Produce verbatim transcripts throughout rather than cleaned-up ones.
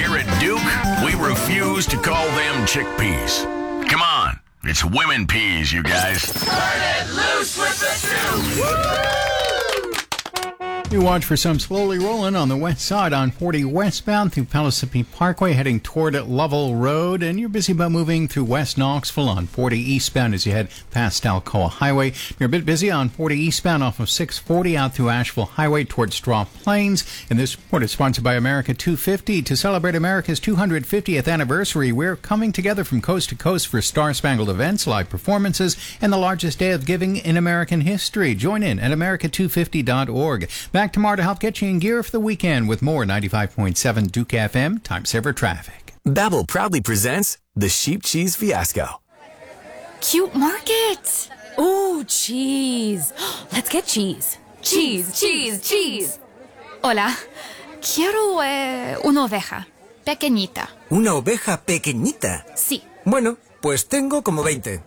Here at Duke, we refuse to call them chickpeas. Come on, it's women peas, you guys. Turn it loose with the Duke! You watch for some slowly rolling on the west side on forty westbound through Pellissippi Parkway heading toward Lovell Road, and you're busy about moving through West Knoxville on forty eastbound as you head past Alcoa Highway. You're a bit busy on forty eastbound off of six forty out through Asheville Highway toward Straw Plains. And this report is sponsored by America two fifty. To celebrate America's two hundred fiftieth anniversary, we're coming together from coast to coast for star-spangled events, live performances, and the largest day of giving in American history. Join in at America two fifty dot org. Back tomorrow to help get you in gear for the weekend with more ninety-five point seven Duke F M time saver traffic. Babbel proudly presents the Sheep Cheese Fiasco. Cute market. Ooh, cheese. Let's get cheese. Cheese, cheese, cheese. Hola. Quiero eh, una oveja. Pequeñita. ¿Una oveja pequeñita? Sí. Bueno, pues tengo como veinte.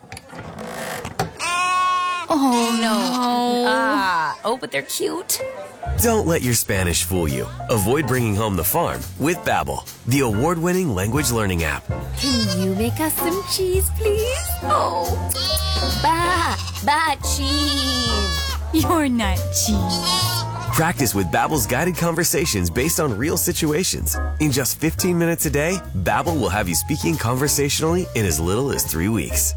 Oh, no. Ah, oh, but they're cute. Don't let your Spanish fool you. Avoid bringing home the farm with Babbel, the award-winning language learning app. Can you make us some cheese, please? Oh. Ba, ba, cheese. You're not cheese. Practice with Babbel's guided conversations based on real situations. In just fifteen minutes a day, Babbel will have you speaking conversationally in as little as three weeks.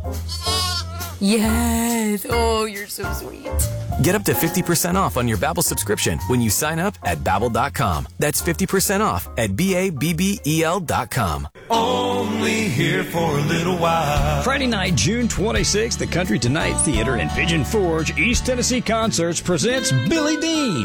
Yes. Oh, you're so sweet. Get up to fifty percent off on your Babbel subscription when you sign up at Babbel dot com. That's fifty percent off at B A B B E L dot com. Only here for a little while. Friday night, June twenty-sixth, the Country Tonight Theater in Pigeon Forge, East Tennessee Concerts presents Billy Dean.